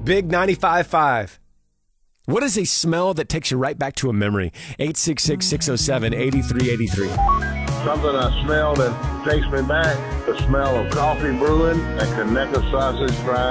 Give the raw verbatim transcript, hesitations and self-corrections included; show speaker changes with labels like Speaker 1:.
Speaker 1: Big ninety-five point five. What is a smell that takes you right back to a memory? eight six six, six oh seven, eight three eight three.
Speaker 2: Something I smell that takes me back. The smell of coffee brewing and Conecuh sausage fries.